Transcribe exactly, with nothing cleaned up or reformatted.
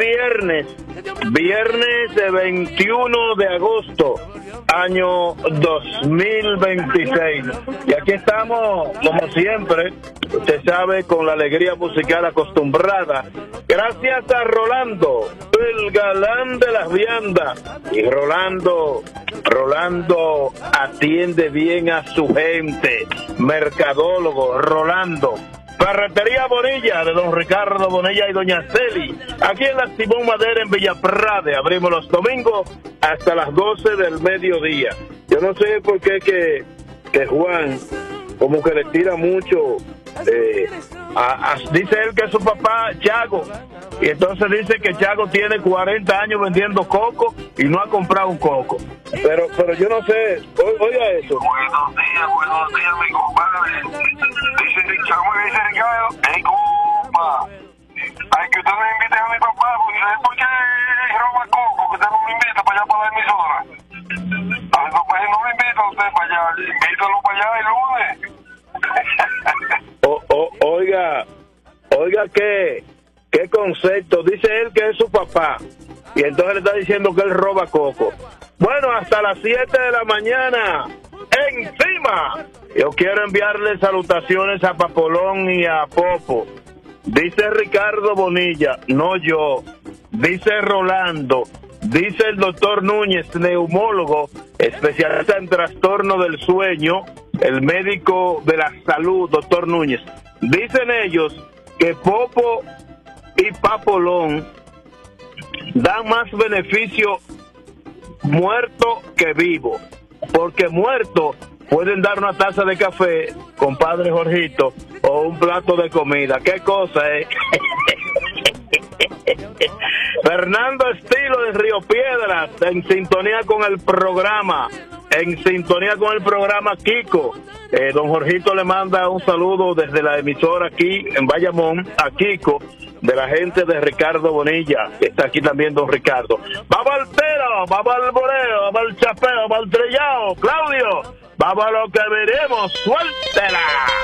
viernes, viernes de veintiuno de agosto, año dos mil veintiséis. Y aquí estamos, como siempre, usted sabe, con la alegría musical acostumbrada. Gracias a Rolando, el galán de las viandas. Y Rolando, Rolando atiende bien a su gente. Mercadólogo, Rolando. Ferretería Bonilla, de don Ricardo Bonilla y doña Celi, aquí en la Simón Madera en Villaprade. Abrimos los domingos hasta las doce del mediodía. Yo no sé por qué que, que Juan como que le tira mucho, eh, a, a, dice él que es su papá Chago, y entonces dice que Chago tiene cuarenta años vendiendo coco y no ha comprado un coco. Pero pero yo no sé, o, oiga eso. Buenos días, buenos días, mi compadre. Dice Chago, dice Ricardo, hey, compa, hay que usted me invite a mi papá, porque ¿sabes por qué roba coco? Que usted no me invita para allá para la emisora. A mi papá no me invita a usted para allá, invítalo para allá el lunes. O, o, oiga, oiga qué, qué concepto. Dice él que es su papá y entonces le está diciendo que él roba coco. Bueno, hasta las siete de la mañana, encima. Yo quiero enviarle salutaciones a Papolón y a Popo. Dice Ricardo Bonilla, no yo. Dice Rolando. Dice el doctor Núñez, neumólogo, especialista en trastorno del sueño, el médico de la salud, doctor Núñez. Dicen ellos que Popo y Papolón dan más beneficio muerto que vivo, porque muerto pueden dar una taza de café, compadre Jorgito, o un plato de comida. ¿Qué cosa es? Fernando Estilo de Río Piedras, en sintonía con el programa, en sintonía con el programa Kiko. Eh, don Jorgito le manda un saludo desde la emisora aquí en Bayamón a Kiko, de la gente de Ricardo Bonilla, que está aquí también don Ricardo. Vamos al tero, vamos al boleo, vamos al chapeo, vamos al trellao. Claudio, vamos a lo que veremos, suéltela.